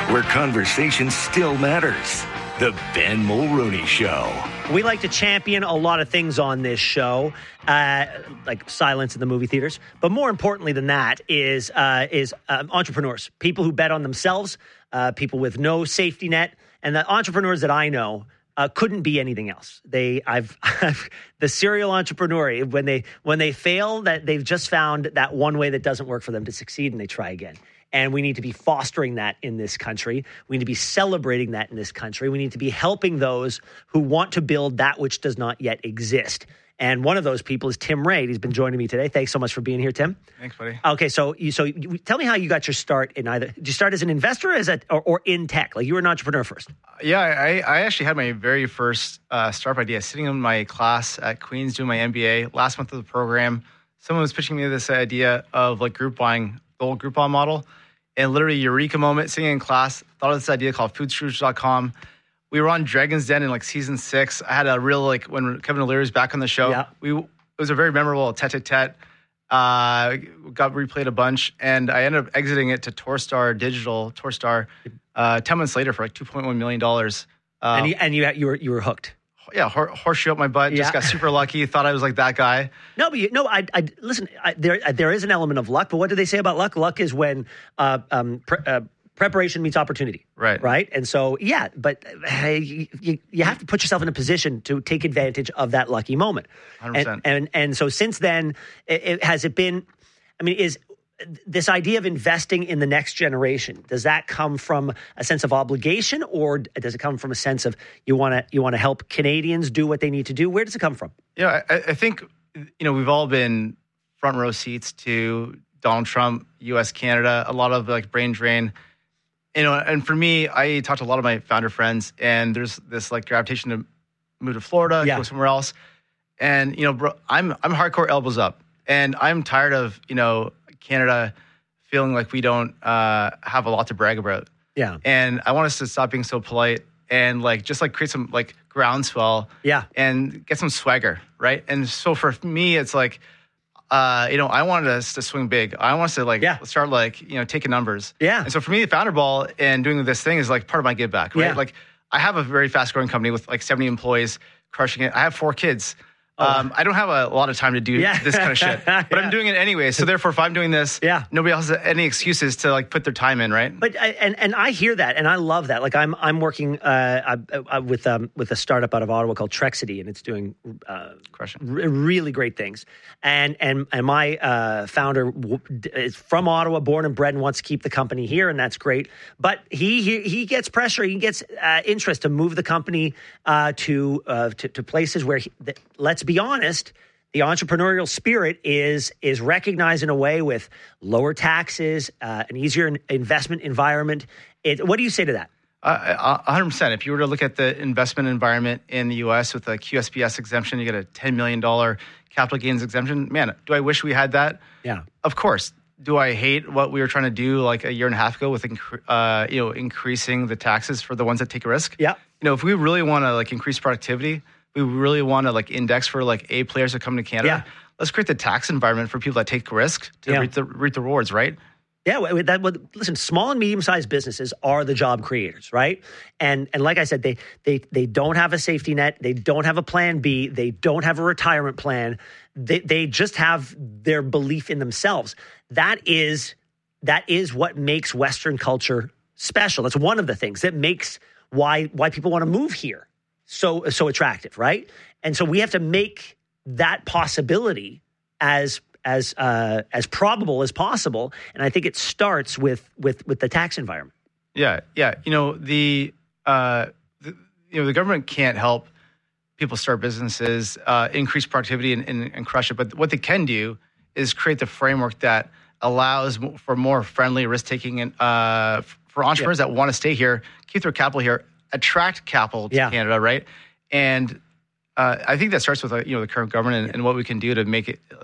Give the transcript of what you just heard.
where conversation still matters. The Ben Mulrooney Show. We like to champion a lot of things on this show, like silence in the movie theaters. But more importantly than that is entrepreneurs, people who bet on themselves, people with no safety net. And the entrepreneurs that I know couldn't be anything else. I've the serial entrepreneur, when they fail, that they've just found that one way that doesn't work for them to succeed, and they try again. And we need to be fostering that in this country. We need to be celebrating that in this country. We need to be helping those who want to build that which does not yet exist. And one of those people is Tim Ray. He's been joining me today. Thanks so much for being here, Tim. Thanks, buddy. Okay, so you tell me how you got your start in either. Did you start as an investor or in tech? Like you were an entrepreneur first? Yeah, I actually had my very first startup idea sitting in my class at Queen's doing my MBA. Last month of the program, someone was pitching me this idea of like group buying, the old Groupon model. And literally, eureka moment, sitting in class, thought of this idea called foodscrooge.com. We were on Dragon's Den in like season 6. I had a real, like, when Kevin O'Leary was back on the show, it was a very memorable tete-a-tete. Got replayed a bunch, and I ended up exiting it to Torstar Digital, 10 months later for like $2.1 million. And you were hooked. Yeah, horseshoe up my butt. Just got super lucky. Thought I was like that guy. No, but I listen. There is an element of luck, but what do they say about luck? Luck is when preparation meets opportunity. Right. And so, but you have to put yourself in a position to take advantage of that lucky moment. 100%. And so since then, has it been? I mean, is this idea of investing in the next generation, does that come from a sense of obligation, or does it come from a sense of you want to help Canadians do what they need to do? Where does it come from? Yeah, I think, we've all been front row seats to Donald Trump, U.S., Canada, a lot of like brain drain. And for me, I talked to a lot of my founder friends, and there's this like gravitation to move to Florida, go somewhere else. And, bro, I'm hardcore elbows up, and I'm tired of, Canada feeling like we don't have a lot to brag about. Yeah. And I want us to stop being so polite and just create some like groundswell. Yeah. And get some swagger, right? And so for me, it's like, I wanted us to swing big. I want us to start taking numbers. Yeah. And so for me, the Founder Ball and doing this thing is like part of my give back, right? Yeah. Like I have a very fast growing company with like 70 employees, crushing it. I have 4 kids. I don't have a lot of time to do this kind of shit, but I'm doing it anyway. So therefore, if I'm doing this, nobody else has any excuses to like put their time in, right? But and I hear that, and I love that. Like I'm working with a startup out of Ottawa called Trexity, and it's doing really great things. And my founder is from Ottawa, born and bred, and wants to keep the company here, and that's great. But he gets pressure, he gets interest to move the company to places where let's be honest, the entrepreneurial spirit is recognized in a way with lower taxes, an easier investment environment. What do you say to that? 100%. If you were to look at the investment environment in the U.S. with a QSBS exemption, you get a $10 million capital gains exemption. Man, do I wish we had that? Yeah. Of course. Do I hate what we were trying to do like a year and a half ago with increasing the taxes for the ones that take a risk? Yeah. If we really want to like increase productivity, we really want to like index for like A players that come to Canada. Yeah. Let's create the tax environment for people that take risk to reap the rewards, right? Yeah, listen, small and medium-sized businesses are the job creators, right? And like I said, they don't have a safety net. They don't have a plan B. They don't have a retirement plan. They just have their belief in themselves. That is what makes Western culture special. That's one of the things that makes why people want to move here so attractive, right? And so we have to make that possibility as probable as possible. And I think it starts with the tax environment. Yeah. The government can't help people start businesses, increase productivity and crush it. But what they can do is create the framework that allows for more friendly risk taking and for entrepreneurs that want to stay here, keep their capital here, attract capital to Canada, right? And I think that starts with the current government and what we can do to make it